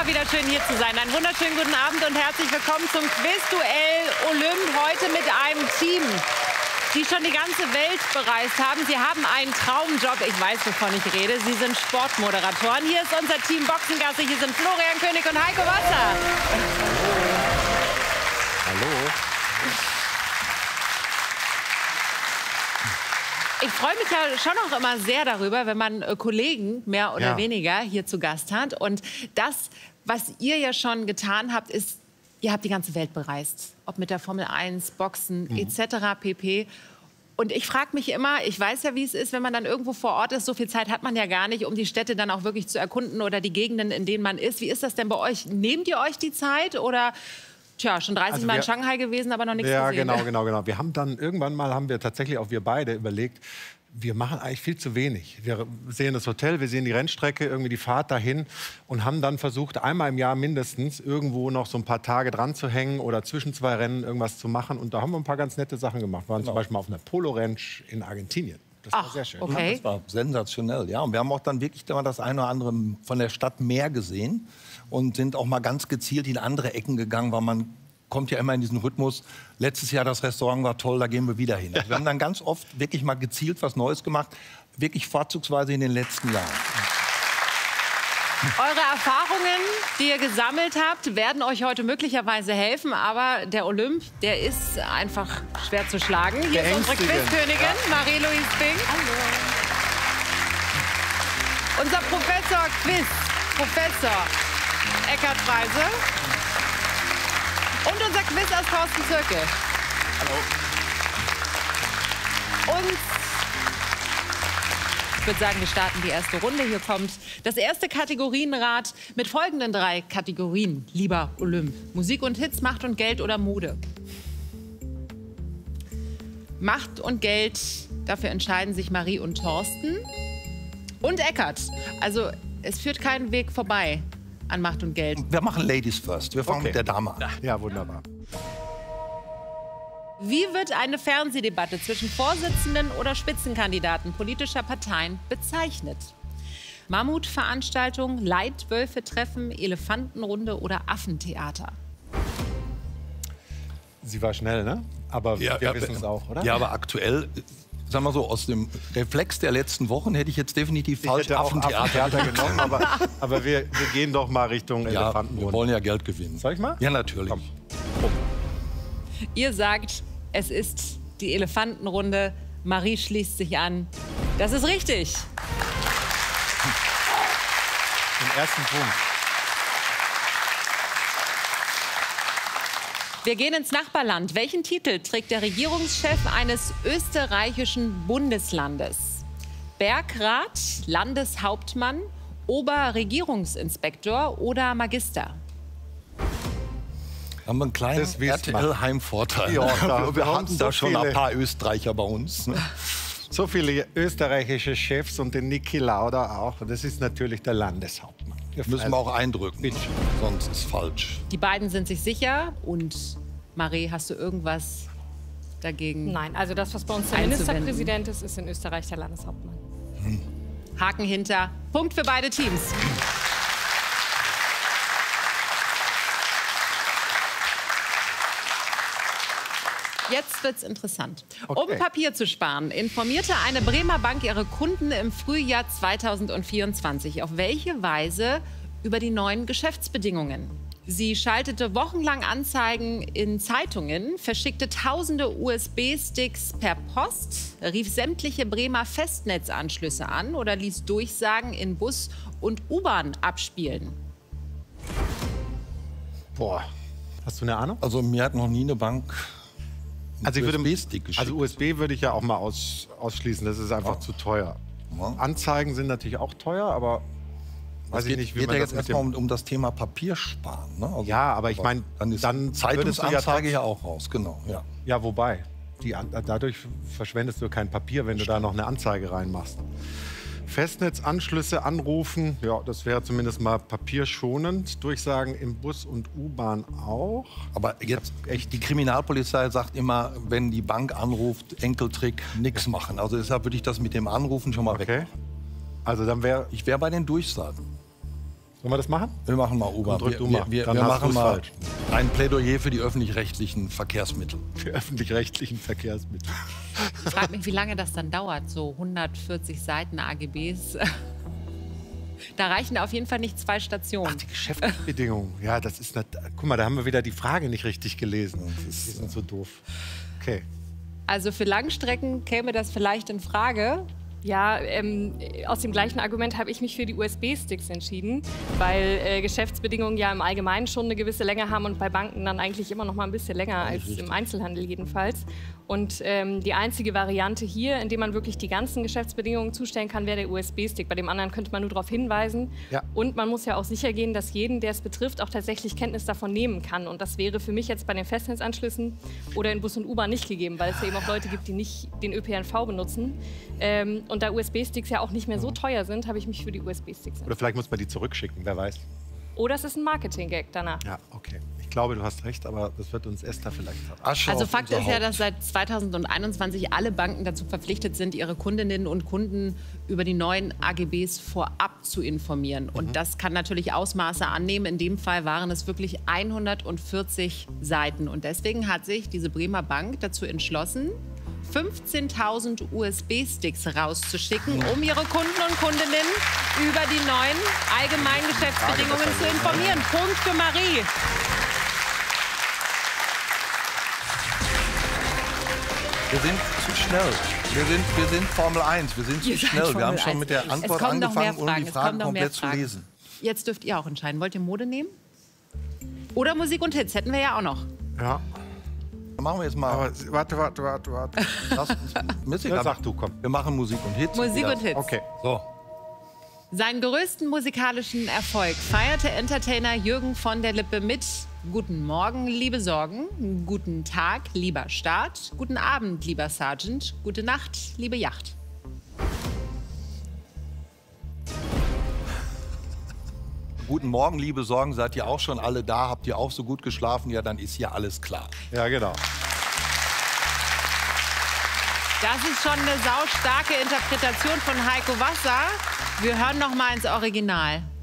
wieder schön, hier zu sein. Einen wunderschönen guten Abend und herzlich willkommen zum Quizduell Olymp. Heute mit einem Team, die schon die ganze Welt bereist haben. Sie haben einen Traumjob. Ich weiß, wovon ich rede. Sie sind Sportmoderatoren. Hier ist unser Team Boxengasse. Hier sind Florian König und Heiko Wasser. Hallo. Ich freue mich ja schon auch immer sehr darüber, wenn man Kollegen mehr oder weniger hier zu Gast hat. Und das, was ihr ja schon getan habt, ist, ihr habt die ganze Welt bereist. Ob mit der Formel 1, Boxen etc. pp. Und ich frage mich immer, ich weiß ja, wie es ist, wenn man dann irgendwo vor Ort ist. So viel Zeit hat man ja gar nicht, um die Städte dann auch wirklich zu erkunden oder die Gegenden, in denen man ist. Wie ist das denn bei euch? Nehmt ihr euch die Zeit oder... Tja, schon 30 Mal in Shanghai gewesen, aber noch nichts gesehen. Ja, genau. Wir haben dann irgendwann mal, haben wir tatsächlich auch wir beide überlegt, wir machen eigentlich viel zu wenig. Wir sehen das Hotel, wir sehen die Rennstrecke, irgendwie die Fahrt dahin und haben dann versucht, einmal im Jahr mindestens irgendwo noch so ein paar Tage dran zu hängen oder zwischen zwei Rennen irgendwas zu machen. Und da haben wir ein paar ganz nette Sachen gemacht. Wir waren zum Beispiel mal auf einer Polo-Ranch in Argentinien. Das war sehr schön. Okay. Das war sensationell, ja. Und wir haben auch dann wirklich das eine oder andere von der Stadt mehr gesehen und sind auch mal ganz gezielt in andere Ecken gegangen, weil man kommt ja immer in diesen Rhythmus. Letztes Jahr das Restaurant war toll, da gehen wir wieder hin. Also wir haben dann ganz oft wirklich mal gezielt was Neues gemacht, wirklich vorzugsweise in den letzten Jahren. Eure Erfahrungen, die ihr gesammelt habt, werden euch heute möglicherweise helfen. Aber der Olymp, der ist einfach schwer zu schlagen. Hier ist unsere Quizkönigin, Marie-Louise Fink. Hallo. Unser Professor Quiz, Professor Eckhard Freise. Und unser Quiz aus Thorsten Zirkel. Hallo. Und ich würde sagen, wir starten die erste Runde. Hier kommt das erste Kategorienrad mit folgenden 3 Kategorien. Lieber Olymp. Musik und Hits, Macht und Geld oder Mode? Macht und Geld, dafür entscheiden sich Marie und Thorsten. Und Eckhard. Also es führt keinen Weg vorbei an Macht und Geld. Wir machen Ladies first. Wir fangen mit der Dame an. Ja, wunderbar. Wie wird eine Fernsehdebatte zwischen Vorsitzenden oder Spitzenkandidaten politischer Parteien bezeichnet? Mammutveranstaltung, Leitwölfe-Treffen, Elefantenrunde oder Affentheater? Sie war schnell, ne? Aber wir wissen es auch, oder? Ja, aber aktuell, sagen wir so, aus dem Reflex der letzten Wochen hätte ich jetzt definitiv falsch Affentheater genommen. aber wir gehen doch mal Richtung Elefantenrunde. Wir wollen ja Geld gewinnen. Soll ich mal? Ja, natürlich. Komm. Ihr sagt, es ist die Elefantenrunde. Marie schließt sich an. Das ist richtig. Den ersten Punkt. Wir gehen ins Nachbarland. Welchen Titel trägt der Regierungschef eines österreichischen Bundeslandes? Bergrat, Landeshauptmann, Oberregierungsinspektor oder Magister? Haben wir einen kleinen RTL-Heimvorteil. Ja, wir hatten da schon ein paar Österreicher bei uns. Ne? So viele österreichische Chefs und den Niki Lauda auch. Und das ist natürlich der Landeshauptmann. Müssen wir auch eindrücken, sonst ist falsch. Die beiden sind sich sicher. Und Marie, hast du irgendwas dagegen? Nein, also das, was bei uns der Ministerpräsident ist, ist in Österreich der Landeshauptmann. Haken hinter. Punkt für beide Teams. Jetzt wird's interessant. Okay. Um Papier zu sparen, informierte eine Bremer Bank ihre Kunden im Frühjahr 2024. Auf welche Weise über die neuen Geschäftsbedingungen? Sie schaltete wochenlang Anzeigen in Zeitungen, verschickte tausende USB-Sticks per Post, rief sämtliche Bremer Festnetzanschlüsse an oder ließ Durchsagen in Bus und U-Bahn abspielen. Boah, hast du eine Ahnung? Also mir hat noch nie eine Bank Also, USB-Stick geschickt. Also USB würde ich ja auch mal ausschließen, das ist einfach zu teuer. Ja. Anzeigen sind natürlich auch teuer, aber weiß ich nicht, wie geht man ja das jetzt mit erstmal um das Thema Papier sparen. Ne? Also, Ja, aber ich meine, dann ist dann Zeitungsanzeige ja auch raus, genau. Ja. Ja, wobei, dadurch verschwendest du kein Papier, wenn du da noch eine Anzeige reinmachst. Festnetzanschlüsse anrufen, ja, das wäre zumindest mal papierschonend. Durchsagen im Bus und U-Bahn auch. Aber jetzt echt, die Kriminalpolizei sagt immer, wenn die Bank anruft, Enkeltrick, nichts machen. Also deshalb würde ich das mit dem Anrufen schon mal wegmachen. Also dann wäre... Ich wäre bei den Durchsagen. Sollen wir das machen? Wir machen mal Uber. Drück du mal. Wir Dann hast machen du's mal falsch. ein Plädoyer für die öffentlich-rechtlichen Verkehrsmittel. Für öffentlich-rechtlichen Verkehrsmittel. Ich frage mich, wie lange das dann dauert, so 140 Seiten AGBs. Da reichen auf jeden Fall nicht 2 Stationen. Ach, die Geschäftsbedingungen. Ja, das ist nicht. Guck mal, da haben wir wieder die Frage nicht richtig gelesen. Die sind so doof. Okay. Also für Langstrecken käme das vielleicht in Frage. Ja, aus dem gleichen Argument habe ich mich für die USB-Sticks entschieden, weil Geschäftsbedingungen ja im Allgemeinen schon eine gewisse Länge haben und bei Banken dann eigentlich immer noch mal ein bisschen länger als im Einzelhandel jedenfalls. Und die einzige Variante hier, in der man wirklich die ganzen Geschäftsbedingungen zustellen kann, wäre der USB-Stick. Bei dem anderen könnte man nur darauf hinweisen. Ja. Und man muss ja auch sicher gehen, dass jeden, der es betrifft, auch tatsächlich Kenntnis davon nehmen kann. Und das wäre für mich jetzt bei den Festnetzanschlüssen oder in Bus und U-Bahn nicht gegeben, weil es ja eben auch Leute gibt, die nicht den ÖPNV benutzen. Und da USB-Sticks ja auch nicht mehr so teuer sind, habe ich mich für die USB-Sticks entschieden. Oder vielleicht muss man die zurückschicken, wer weiß. Oder es ist ein Marketing-Gag danach. Ja, okay. Ich glaube, du hast recht, aber das wird uns Esther vielleicht sagen. Asche Also auf Fakt unser ist ja, Haupt. dass seit 2021 alle Banken dazu verpflichtet sind, ihre Kundinnen und Kunden über die neuen AGBs vorab zu informieren. Und das kann natürlich Ausmaße annehmen. In dem Fall waren es wirklich 140 Seiten. Und deswegen hat sich diese Bremer Bank dazu entschlossen, 15.000 USB-Sticks rauszuschicken, um ihre Kunden und Kundinnen über die neuen allgemeinen Geschäftsbedingungen zu informieren. Punkt für Marie. Wir sind zu schnell. Wir sind Formel 1. Wir sind zu Ihr seid schnell. Wir Formel haben schon 1. mit der Es Antwort kommen noch mehr angefangen, ohne die Fragen, es Fragen kommen noch mehr komplett zu Fragen. lesen. Jetzt dürft ihr auch entscheiden. Wollt ihr Mode nehmen? Oder Musik und Hits? Hätten wir ja auch noch. Ja, Dann machen wir jetzt mal. aber warte. Lass uns, Missy, Ja, sag du, komm. Wir machen Musik und Hits. Musik Ja. und Hits. Okay. So. Seinen größten musikalischen Erfolg feierte Entertainer Jürgen von der Lippe mit Guten Morgen, liebe Sorgen, guten Tag, lieber Staat, guten Abend, lieber Sergeant, gute Nacht, liebe Yacht. Guten Morgen, liebe Sorgen. Seid ihr auch schon alle da? Habt ihr auch so gut geschlafen? Ja, dann ist hier alles klar. Ja, genau. Das ist schon eine saustarke Interpretation von Heiko Wasser. Wir hören noch mal ins Original.